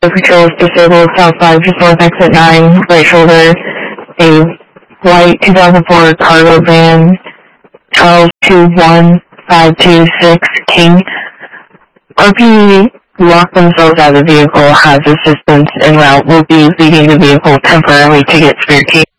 Patrol is disabled, South 5, just north exit 9, right shoulder. A white 2004 cargo van, Charles 21526 King. RP locked themselves out of the vehicle, has assistance en route, will be leaving the vehicle temporarily to get spare key.